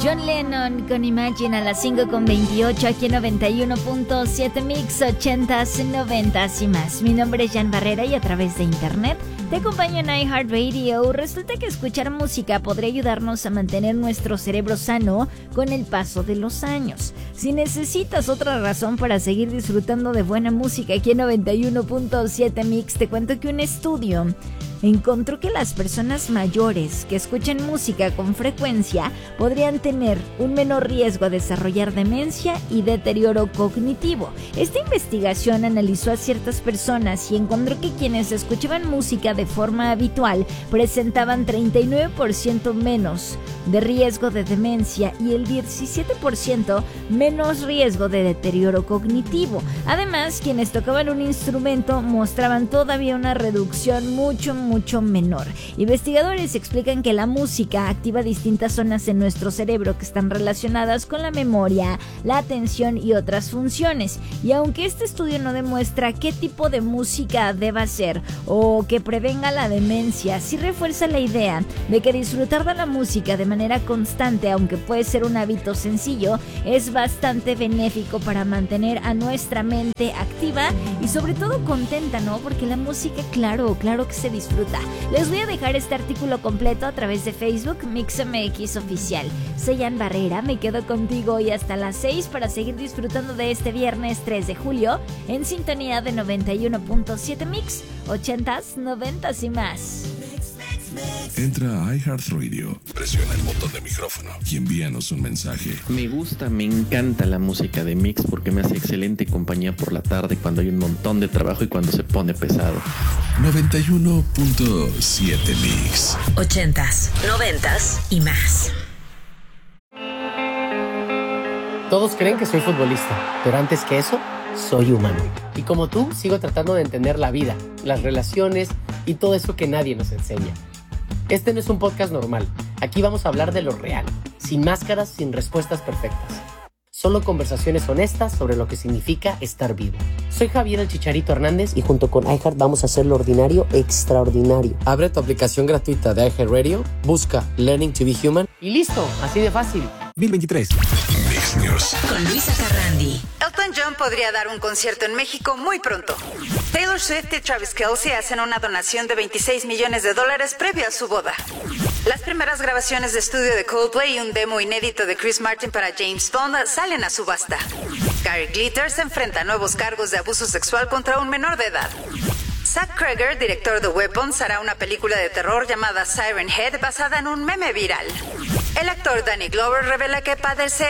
John Lennon con Imagine a las 5:28 aquí en 91.7 Mix 80s, 90s y más. Mi nombre es Jan Barrera y a través de internet te acompaño en iHeartRadio. Resulta que escuchar música podría ayudarnos a mantener nuestro cerebro sano con el paso de los años. Si necesitas otra razón para seguir disfrutando de buena música aquí en 91.7 Mix, te cuento que un estudio encontró que las personas mayores que escuchan música con frecuencia podrían tener un menor riesgo a desarrollar demencia y deterioro cognitivo. Esta investigación analizó a ciertas personas y encontró que quienes escuchaban música de forma habitual presentaban 39% menos de riesgo de demencia y el 17% menos riesgo de deterioro cognitivo. Además, quienes tocaban un instrumento mostraban todavía una reducción mucho menor. Investigadores explican que la música activa distintas zonas en nuestro cerebro que están relacionadas con la memoria, la atención y otras funciones. Y aunque este estudio no demuestra qué tipo de música deba ser o que prevenga la demencia, sí refuerza la idea de que disfrutar de la música de manera constante, aunque puede ser un hábito sencillo, es bastante benéfico para mantener a nuestra mente activa y sobre todo contenta, ¿no? Porque la música, claro que se disfruta. Les voy a dejar este artículo completo a través de Facebook, MixMX Oficial. Soy Jan Barrera, me quedo contigo hoy hasta las 6 para seguir disfrutando de este viernes 3 de julio en sintonía de 91.7 Mix, 80s, 90s y más. Entra a iHeartRadio, presiona el botón de micrófono y envíanos un mensaje. Me encanta la música de Mix porque me hace excelente compañía por la tarde cuando hay un montón de trabajo y cuando se pone pesado. 91.7 Mix. 80s, 90s y más. Todos creen que soy futbolista, pero antes que eso, soy humano. Y como tú, sigo tratando de entender la vida, las relaciones y todo eso que nadie nos enseña. Este no es un podcast normal. Aquí vamos a hablar de lo real, sin máscaras, sin respuestas perfectas. Solo conversaciones honestas sobre lo que significa estar vivo. Soy Javier el Chicharito Hernández y junto con iHeart vamos a hacer lo ordinario extraordinario. Abre tu aplicación gratuita de iHeartRadio, busca Learning to be Human y listo, así de fácil. 2023. Mix News. Con Luisa Carrandi. Elton John podría dar un concierto en México muy pronto. Taylor Swift y Travis Kelce hacen una donación de $26 millones previo a su boda. Las primeras grabaciones de estudio de Coldplay y un demo inédito de Chris Martin para James Bond salen a subasta. Gary Glitter se enfrenta a nuevos cargos de abuso sexual contra un menor de edad. Zach Cregger, director de Weapons, hará una película de terror llamada Siren Head basada en un meme viral. El actor Danny Glover revela que padece